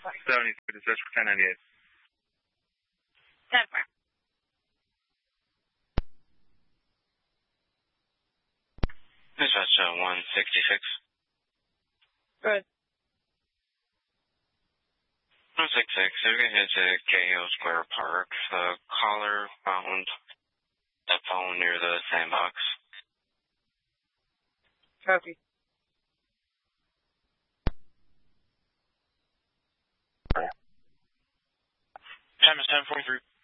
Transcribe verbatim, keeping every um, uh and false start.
seventy-two to search for ten ninety-eight. ten four. Dispatch uh, one sixty-six. Good. one sixty-six, we're going to head to Cahill Square Park. The caller found that phone near the sandbox. Copy. Time is ten forty-three.